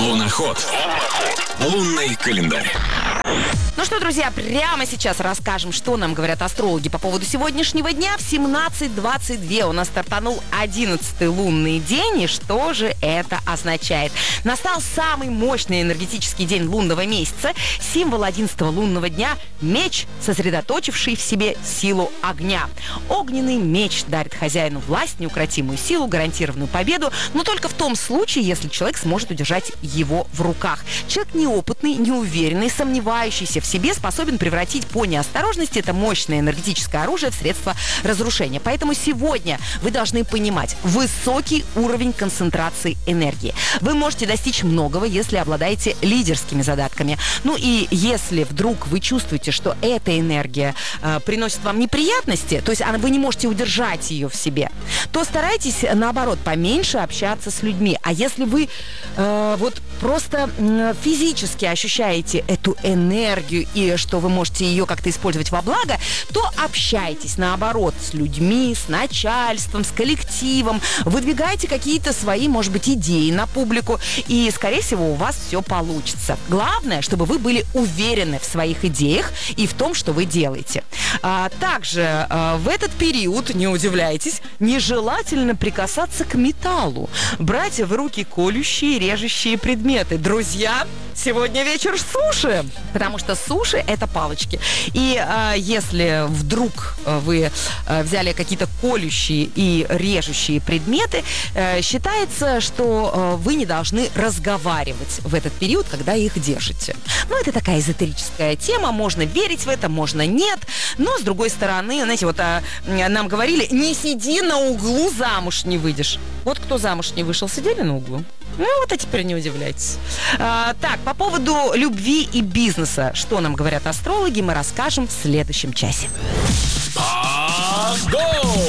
Луноход. Лунный календарь. Ну что, друзья, прямо сейчас расскажем, что нам говорят астрологи по поводу сегодняшнего дня. В 17:22 у нас стартанул 11-й лунный день. И что же это означает? Настал самый мощный энергетический день лунного месяца. Символ 11-го лунного дня – меч, сосредоточивший в себе силу огня. Огненный меч дарит хозяину власть, неукротимую силу, гарантированную победу, но только в том случае, если человек сможет удержать его в руках. Человек неопытный, неуверенный, сомневающийся в себе способен превратить по неосторожности это мощное энергетическое оружие в средство разрушения. Поэтому сегодня вы должны понимать высокий уровень концентрации энергии. Вы можете достичь многого, если обладаете лидерскими задатками. Ну и если вдруг вы чувствуете, что эта энергия приносит вам неприятности, то есть вы не можете удержать ее в себе, то старайтесь, наоборот, поменьше общаться с людьми. А если вы просто физически ощущаете эту энергию и что вы можете ее как-то использовать во благо, то общайтесь, наоборот, с людьми, с начальством, с коллективом, выдвигайте какие-то свои, может быть, идеи на публику, и, скорее всего, у вас все получится. Главное, чтобы вы были уверены в своих идеях и в том, что вы делаете. Также в этот период, не удивляйтесь, нежелательно прикасаться к металлу, брать в руки колющие, режущие предметы. Друзья, сегодня вечер суши, потому что суши – это палочки. И если вдруг вы взяли какие-то колющие и режущие предметы, считается, что вы не должны разговаривать в этот период, когда их держите. Ну, это такая эзотерическая тема, можно верить в это, можно нет, но, с другой стороны, знаете, вот нам говорили, не сиди на углу, замуж не выйдешь. Вот кто замуж не вышел, сидели на углу? Ну, вот, а теперь не удивляйтесь. Так, по поводу любви и бизнеса, что нам говорят астрологи, мы расскажем в следующем часе. Go!